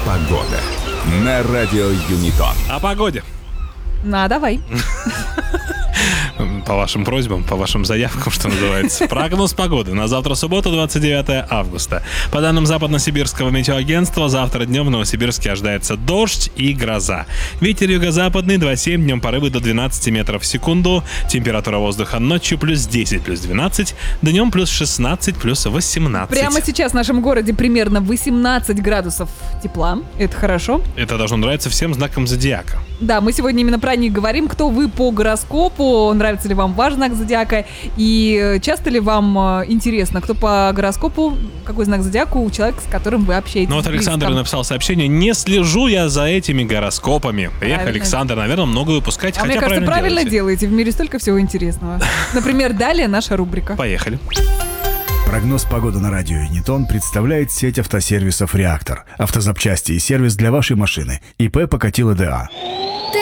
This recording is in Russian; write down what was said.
Погода на радио Юнитон. О погоде. Давай. По вашим просьбам, по вашим заявкам, что называется. Прогноз погоды на завтра, субботу, 29 августа. По данным Западно-Сибирского метеоагентства, завтра днем в Новосибирске ожидается дождь и гроза. Ветер юго-западный 2,7, днем порывы до 12 метров в секунду. Температура воздуха ночью плюс 10, плюс 12, днем плюс 16, плюс 18. Прямо сейчас в нашем городе примерно 18 градусов тепла. Это хорошо. Это должно нравиться всем знакам зодиака. Да, мы сегодня именно про них говорим. Кто вы по гороскопу, нравится ли вам ваш знак зодиака, и часто ли вам интересно, кто по гороскопу, какой знак зодиака у человека, с которым вы общаетесь. Ну вот Александр написал сообщение: не слежу я за этими гороскопами. Эх, Александр, наверное, много выпускать, хотя мне кажется, правильно делаете. В мире столько всего интересного. Например, далее наша рубрика. Поехали. Прогноз погоды на радио Юнитон представляет сеть автосервисов «Реактор». Автозапчасти и сервис для вашей машины. ИП Покатило ДА.